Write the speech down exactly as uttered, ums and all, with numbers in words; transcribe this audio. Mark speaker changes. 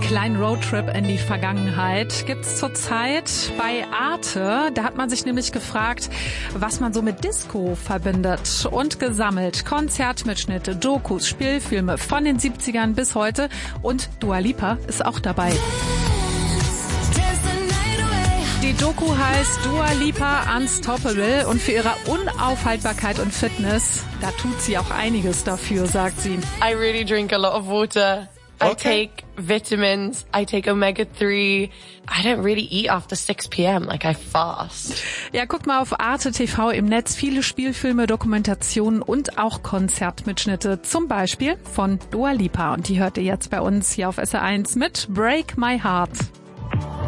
Speaker 1: kleinen Roadtrip in die Vergangenheit gibt's zurzeit bei Arte. Da hat man sich nämlich gefragt, was man so mit Disco verbindet und gesammelt. Konzertmitschnitte, Dokus, Spielfilme von den siebzigern bis heute und Dua Lipa ist auch dabei. Die Doku heißt Dua Lipa Unstoppable und für ihre Unaufhaltbarkeit und Fitness, da tut sie auch einiges dafür, sagt sie.
Speaker 2: I really drink a lot of water. I
Speaker 3: Okay.
Speaker 2: take vitamins. I take omega three. I don't really eat after six p.m. Like I fast.
Speaker 1: Ja, guckt mal auf Arte T V im Netz. Viele Spielfilme, Dokumentationen und auch Konzertmitschnitte. Zum Beispiel von Dua Lipa. Und die hört ihr jetzt bei uns hier auf S R eins mit Break My Heart.